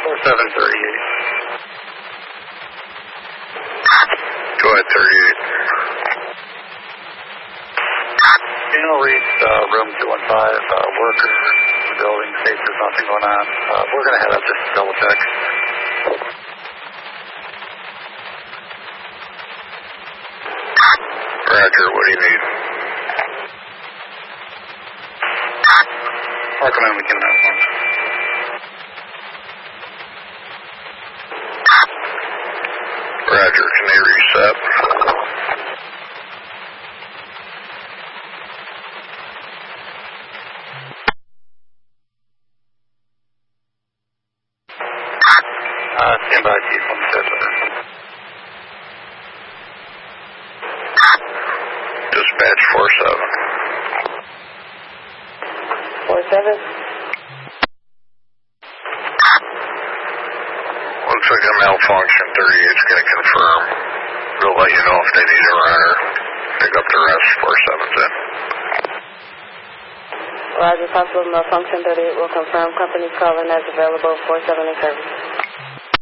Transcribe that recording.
4738. Go ahead, 38. Channel reached room 215, worker in the building, states there's nothing going on. We're going to head up just to double check. Roger, what do you need? I'll come in, we can have one. Roger, can they reset? Stand by, Chief, on the schedule. Dispatch 47. 47? Looks like a malfunction. 38's going to confirm. We'll let you know if they need a runner. Pick up the rest. 47's in. Roger, possible malfunction. 38 will confirm. Company's calling as available. 47 in service.